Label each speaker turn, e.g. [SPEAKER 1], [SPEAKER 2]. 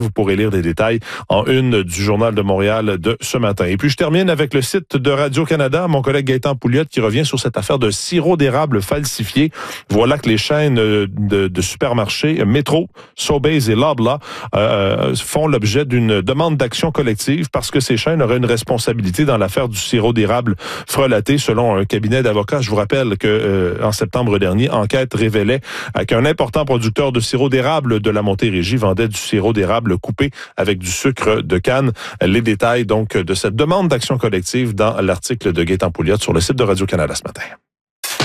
[SPEAKER 1] Vous pourrez lire des détails en une du Journal de Montréal de ce matin. Et puis, je termine avec le site de Radio-Canada. Mon collègue Gaëtan Pouliot qui revient sur cette affaire de sirop d'érable falsifié. Voilà que les chaînes de supermarchés Metro, Sobeys et Loblaw font l'objet d'une demande d'action collective parce que ces chaînes auraient une responsabilité dans l'affaire du sirop d'érable frelaté, selon un cabinet d'avocats. Je vous rappelle que en septembre dernier, enquête révélait qu'un important producteur de sirop d'érable de la Montérégie vendait du sirop d'érable coupé avec du sucre de canne. Les détails donc de cette demande d'action collective dans l'article de Gaëtan Pouliot sur le site de Radio-Canada ce matin.